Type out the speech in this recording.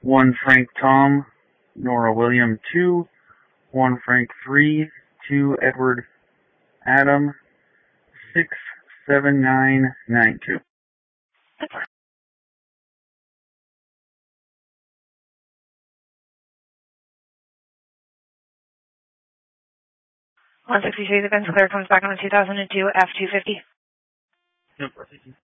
1 Frank Tom, Nora William 2, 1 Frank 3, 2 Edward Adam, 67992. That's 163, the Benz Clear comes back on a 2002 F-250. Yep,